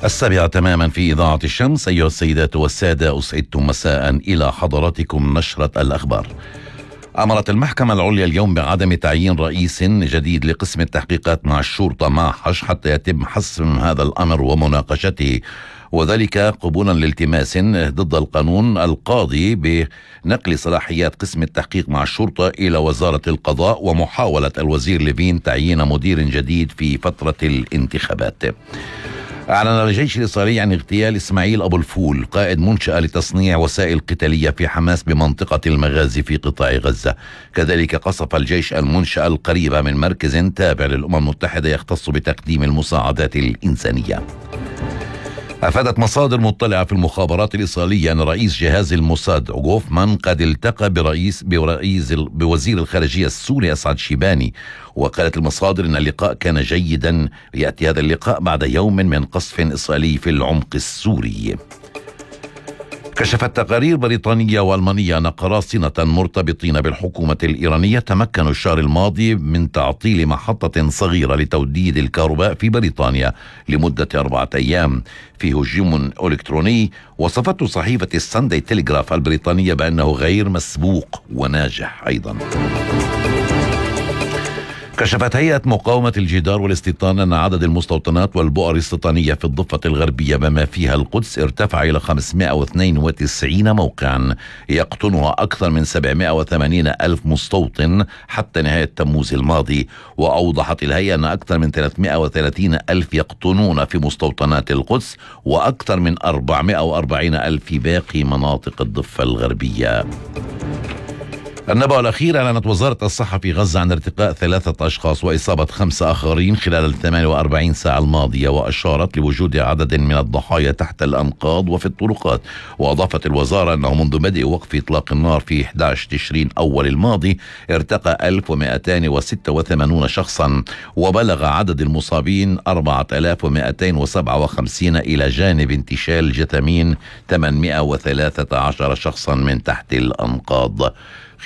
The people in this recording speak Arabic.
السابعة تماما في إذاعة الشمس. أيها السيدات والسادة، أسعدتم مساء إلى حضراتكم نشرة الأخبار. أمرت المحكمة العليا اليوم بعدم تعيين رئيس جديد لقسم التحقيقات مع الشرطة معحش حتى يتم حسم هذا الأمر ومناقشته، وذلك قبولا لالتماس ضد القانون القاضي بنقل صلاحيات قسم التحقيق مع الشرطة إلى وزارة القضاء، ومحاولة الوزير ليفين تعيين مدير جديد في فترة الانتخابات. أعلن الجيش الإسرائيلي عن اغتيال إسماعيل أبو الفول، قائد منشأة لتصنيع وسائل قتالية في حماس بمنطقة المغازي في قطاع غزة. كذلك قصف الجيش المنشأة القريبة من مركز تابع للأمم المتحدة يختص بتقديم المساعدات الإنسانية. أفادت مصادر مطلعة في المخابرات الإسرائيلية أن رئيس جهاز الموساد غوفمان قد التقى بوزير الخارجية السوري أسعد شيباني، وقالت المصادر أن اللقاء كان جيدا. يأتي هذا اللقاء بعد يوم من قصف إسرائيلي في العمق السوري. كشفت تقارير بريطانية وألمانية أن قراصنة مرتبطين بالحكومة الإيرانية تمكنوا الشهر الماضي من تعطيل محطة صغيرة لتوليد الكهرباء في بريطانيا لمدة 4 أيام في هجوم إلكتروني وصفته صحيفة الساندي تيليغراف البريطانية بأنه غير مسبوق وناجح أيضا. كشفت هيئة مقاومة الجدار والاستيطان أن عدد المستوطنات والبؤر الاستيطانية في الضفة الغربية بما فيها القدس ارتفع إلى 592 موقعا يقطنها أكثر من 780 ألف مستوطن حتى نهاية تموز الماضي. وأوضحت الهيئة أن أكثر من 330 ألف يقطنون في مستوطنات القدس وأكثر من 440 ألف في باقي مناطق الضفة الغربية. النبأ الأخير: أعلنت وزارة الصحة في غزة عن ارتقاء 3 أشخاص وإصابة 5 آخرين خلال 48 ساعة الماضية، وأشارت لوجود عدد من الضحايا تحت الأنقاض وفي الطرقات. وأضافت الوزارة أنه منذ بدء وقف إطلاق النار في 11 تشرين أول الماضي ارتقى 1286 شخصا، وبلغ عدد المصابين 4257 إلى جانب انتشال جثمين 813 شخصا من تحت الأنقاض.